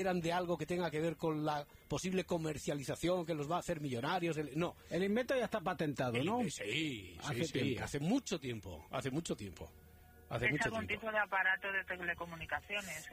eran de algo que tenga que ver con la posible comercialización que los va a hacer millonarios. No. El invento ya está patentado, ¿no? Sí, Tiempo. hace mucho tiempo. ¿Es algún tipo de aparato de telecomunicaciones?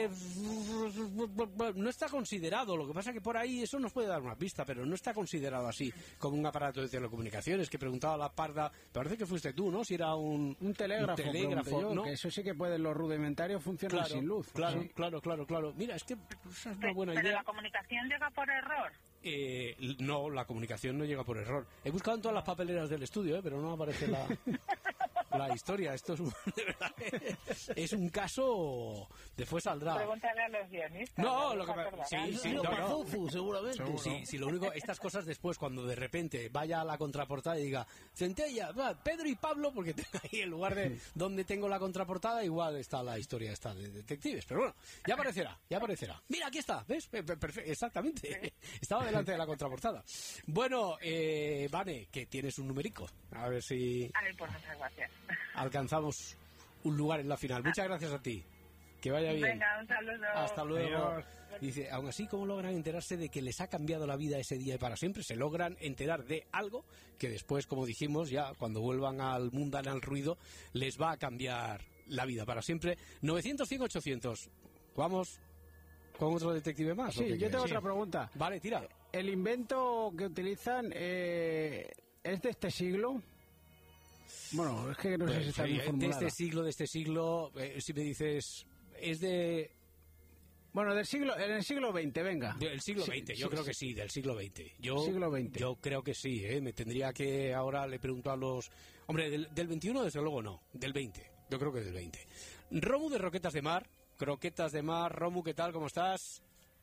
No está considerado, lo que pasa es que por ahí eso nos puede dar una pista, pero no está considerado así como un aparato de telecomunicaciones, que preguntaba la Parda, parece que fuiste tú, ¿no? Si era un telégrafo, yo, ¿no? Que eso sí que puede, los rudimentarios funcionan sin luz. Claro, sí. claro. Mira, es que esa es una buena idea. ¿Pero la comunicación llega por error? No, la comunicación no llega por error. He buscado en todas las papeleras del estudio, pero no aparece la historia. Esto es de verdad, es un caso. Después saldrá. Pregúntale a los guionistas. No, lo que sí, no. seguramente. Sí, lo único, estas cosas después, cuando de repente vaya a la contraportada y diga Centella, Pedro y Pablo, porque tengo ahí en lugar de donde tengo la contraportada, igual está la historia esta de detectives. Pero bueno, ya aparecerá. Mira, aquí está, ¿ves? Exactamente. Estaba delante de la contraportada. Bueno, Vane, que tienes un numerico. A ver si Pues muchas gracias. alcanzamos un lugar en la final. Muchas gracias a ti. Que vaya bien. Venga, un saludo. Hasta luego. Adiós. Dice, aún así, ¿cómo logran enterarse de que les ha cambiado la vida ese día y para siempre? Se logran enterar de algo que después, como dijimos, ya cuando vuelvan al mundan al ruido, les va a cambiar la vida para siempre. 900, 100, 800. Vamos con otro detective más. Sí, yo tengo otra pregunta. Vale, tira. ¿El invento que utilizan es de este siglo? Bueno, es que no sé si está bien formulada. De este siglo, si me dices, es de... Bueno, en el siglo XX, venga. Del siglo XX, yo creo que sí, del siglo XX. Siglo XX. Yo creo que sí, me tendría que... Ahora le pregunto a los... Hombre, del 21 desde luego no, del 20, yo creo que del 20. Romu de Croquetas de Mar, Romu, ¿qué tal? ¿Cómo estás?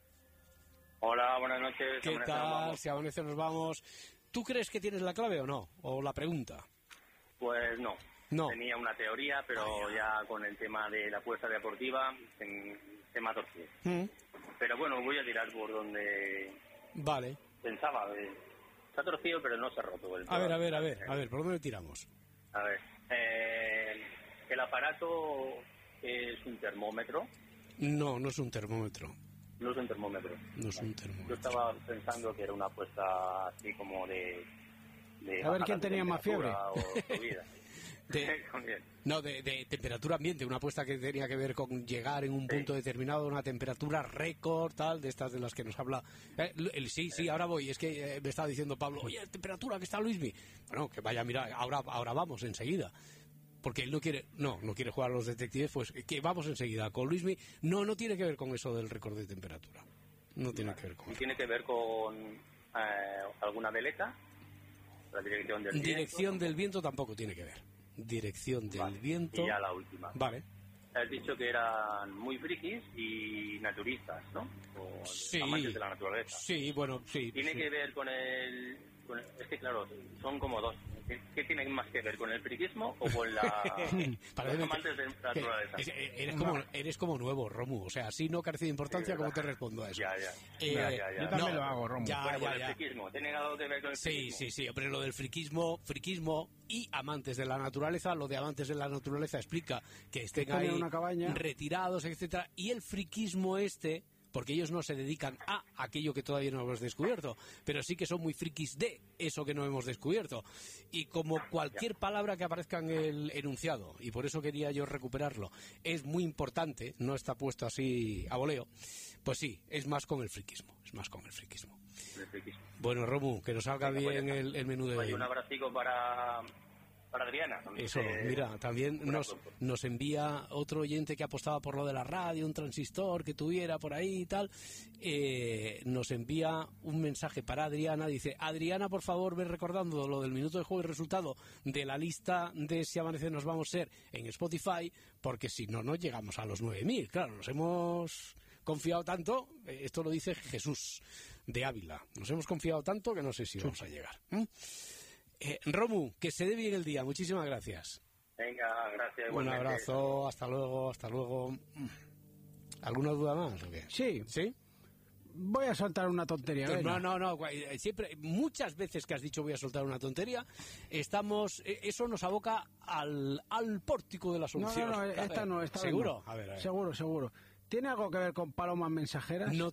Hola, buenas noches. ¿Qué tal? Si amanece nos vamos. ¿Tú crees que tienes la clave o no? ¿O la pregunta? Pues no. Tenía una teoría, pero ya con el tema de la apuesta deportiva se me ha torcido. Pero bueno, voy a tirar por donde pensaba. Se ha torcido, pero no se ha roto. A ver, ¿por dónde tiramos? A ver, el aparato es un termómetro. No, no es un termómetro. No es un termómetro. No es un termómetro. Yo estaba pensando que era una apuesta así como de a ver quién tenía más fiebre. O subida. De temperatura ambiente, una apuesta que tenía que ver con llegar en un punto determinado a una temperatura récord, tal, de estas de las que nos habla. Sí, ahora voy. Es que me estaba diciendo Pablo, oye, temperatura que está Luismi. Bueno, que vaya, mira, ahora vamos enseguida. Porque él no quiere jugar a los detectives, pues que vamos enseguida. Con Luismi no tiene que ver con eso del récord de temperatura. No tiene que ver con eso. ¿Tiene que ver con alguna veleta? La dirección del viento tampoco tiene que ver. Dirección del viento. Y ya la última. Vale. Has dicho que eran muy frikis y naturistas, ¿no? O sí. Amantes de la naturaleza. Sí, bueno, sí. ¿Tiene que ver con el...? Es que claro, son como dos. ¿Qué tiene más que ver, con el friquismo o con los amantes de la naturaleza? Eres como nuevo, Romu. O sea, si no carece de importancia, ¿cómo te respondo a eso? Ya. Yo también lo hago, Romu. El friquismo, ¿tiene algo que ver con el friquismo? Sí, pero lo del friquismo y amantes de la naturaleza, lo de amantes de la naturaleza explica que estén ahí una cabaña, retirados, etcétera, y el friquismo porque ellos no se dedican a aquello que todavía no hemos descubierto, pero sí que son muy frikis de eso que no hemos descubierto. Y como cualquier palabra que aparezca en el enunciado, y por eso quería yo recuperarlo, es muy importante, no está puesto así a voleo, pues sí, es más con el frikismo. Bueno, Romu, que nos salga bien el menú de hoy. Un abracico para Adriana. Eso, mira, también nos envía otro oyente que apostaba por lo de la radio, un transistor que tuviera por ahí y tal. Nos envía un mensaje para Adriana. Dice, Adriana, por favor, ve recordando lo del minuto de juego y resultado de la lista de Si Amanece Nos Vamos a Ser en Spotify, porque si no llegamos a los 9.000. Claro, nos hemos confiado tanto, esto lo dice Jesús de Ávila, nos hemos confiado tanto que no sé si vamos a llegar. Romu, que se dé bien el día, muchísimas gracias. Venga, gracias. Un abrazo, hasta luego. ¿Alguna duda más o qué? Sí. Voy a soltar una tontería. No, siempre, muchas veces que has dicho voy a soltar una tontería, eso nos aboca al pórtico de la solución. Esta no. ¿Seguro? No. A ver. Seguro. ¿Tiene algo que ver con palomas mensajeras? No